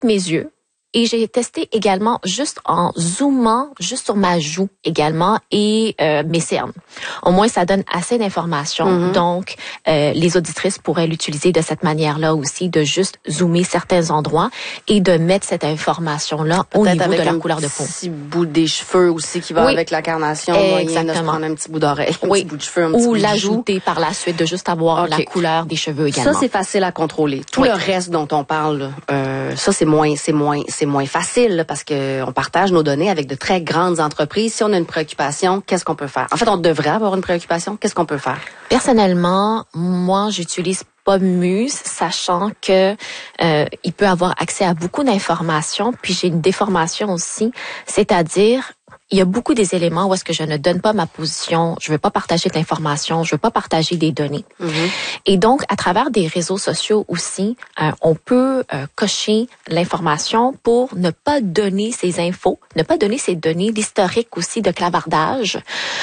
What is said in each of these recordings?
mes yeux. Et j'ai testé également juste en zoomant, juste sur ma joue également et mes cernes. Au moins, ça donne assez d'informations. Donc, les auditrices pourraient l'utiliser de cette manière-là aussi, de juste zoomer certains endroits et de mettre cette information-là au niveau de leur couleur de peau. Un petit bout des cheveux aussi qui va avec la carnation. Moyen de se prendre un petit bout d'oreille, un petit bout de cheveux, un petit bout de joue. Ou l'ajouter par la suite, de juste avoir la couleur des cheveux également. Ça, c'est facile à contrôler. Tout le reste dont on parle, ça, c'est moins facile là, parce que on partage nos données avec de très grandes entreprises. Si on a une préoccupation, qu'est-ce qu'on peut faire? En fait, on devrait avoir une préoccupation. Qu'est-ce qu'on peut faire? Personnellement, moi, j'utilise pas Muse, sachant que il peut avoir accès à beaucoup d'informations. Puis j'ai une déformation aussi, c'est-à-dire il y a beaucoup des éléments où est-ce que je ne donne pas ma position, je veux pas partager de l'information, je veux pas partager des données. Et donc, à travers des réseaux sociaux aussi, on peut cocher l'information pour ne pas donner ces infos, ne pas donner ces données, l'historique aussi de clavardage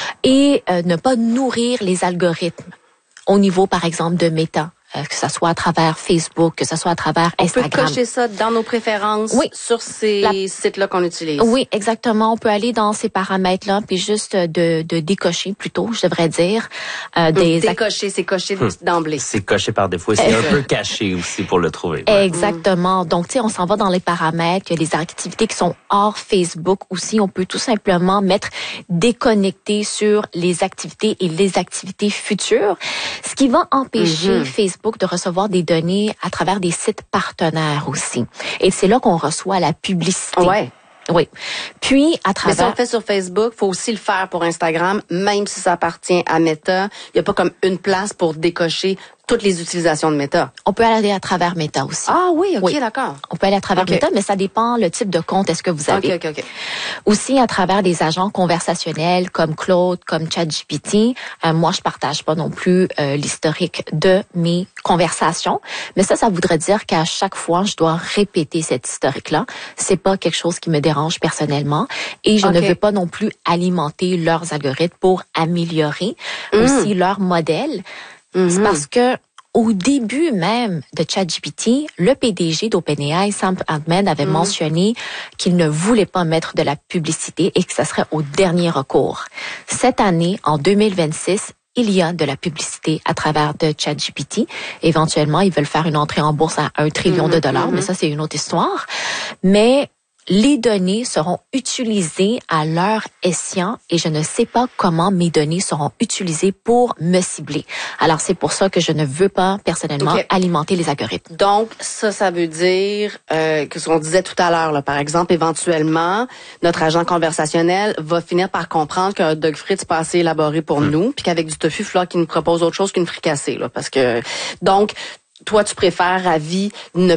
et ne pas nourrir les algorithmes au niveau, par exemple, de Meta. Que ça soit à travers Facebook, que ça soit à travers Instagram. On peut cocher ça dans nos préférences sur ces sites-là qu'on utilise. Oui, exactement. On peut aller dans ces paramètres-là, puis juste de décocher plutôt, je devrais dire. Décocher, c'est coché d'emblée. C'est coché par défaut. C'est un peu caché aussi pour le trouver. Exactement. Donc, tu sais, on s'en va dans les paramètres. Il y a des activités qui sont hors Facebook aussi. On peut tout simplement mettre déconnecté sur les activités et les activités futures, ce qui va empêcher Facebook de recevoir des données à travers des sites partenaires aussi. Et c'est là qu'on reçoit la publicité. Oui. Puis, à travers... Mais si on le fait sur Facebook, faut aussi le faire pour Instagram, même si ça appartient à Meta. Il n'y a pas comme une place pour décocher toutes les utilisations de Meta. On peut aller à travers Meta aussi. Ah oui, OK, d'accord. On peut aller à travers Meta, mais ça dépend le type de compte est-ce que vous avez. OK. Aussi à travers des agents conversationnels comme Claude, comme ChatGPT. Moi, je partage pas non plus l'historique de mes conversations, mais ça voudrait dire qu'à chaque fois, je dois répéter cet historique-là. C'est pas quelque chose qui me dérange personnellement et je ne veux pas non plus alimenter leurs algorithmes pour améliorer aussi leur modèle. C'est parce que au début même de ChatGPT, le PDG d'OpenAI, Sam Altman, avait mentionné qu'il ne voulait pas mettre de la publicité et que ça serait au dernier recours. Cette année, en 2026, il y a de la publicité à travers de ChatGPT. Éventuellement, ils veulent faire une entrée en bourse à 1 trillion de dollars, mais ça, c'est une autre histoire. Mais les données seront utilisées à leur escient et je ne sais pas comment mes données seront utilisées pour me cibler. Alors, c'est pour ça que je ne veux pas, personnellement, alimenter les algorithmes. Donc, ça veut dire que ce qu'on disait tout à l'heure, là, par exemple, éventuellement, notre agent conversationnel va finir par comprendre qu'un dog frit, c'est pas assez élaboré pour nous, puis qu'avec du tofu, il va falloir qu'il nous propose autre chose qu'une fricassée, là, parce que, donc, toi, tu préfères à vie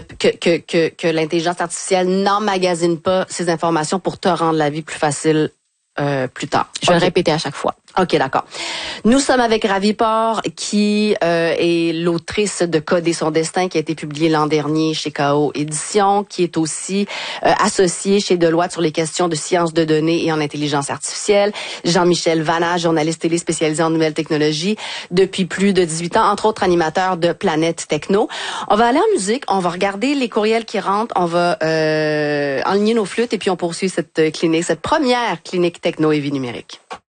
que l'intelligence artificielle n'emmagasine pas ces informations pour te rendre la vie plus facile plus tard. Je vais le répéter à chaque fois. OK, d'accord. Nous sommes avec Raviport, qui est l'autrice de Coder son destin, qui a été publié l'an dernier chez KO Éditions, qui est aussi associée chez Deloitte sur les questions de sciences de données et en intelligence artificielle. Jean-Michel Vanna, journaliste télé spécialisé en nouvelles technologies depuis plus de 18 ans, entre autres animateur de Planète Techno. On va aller en musique, on va regarder les courriels qui rentrent, on va enligner nos flûtes et puis on poursuit cette première clinique techno et vie numérique.